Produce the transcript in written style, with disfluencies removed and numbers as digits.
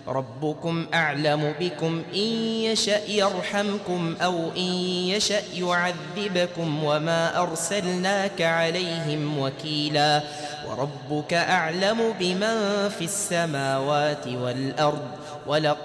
ربكم أعلم بكم إن يشأ يرحمكم أو إن يشأ يعذبكم وما أرسلناك عليهم وكيلا وربك أعلم بمن في السماوات والأرض